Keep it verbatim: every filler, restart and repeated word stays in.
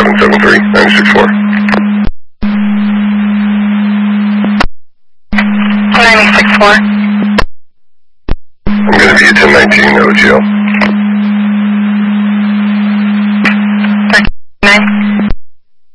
seven seven three nine six four. nine six four. I'm going to be at ten nineteen O G L.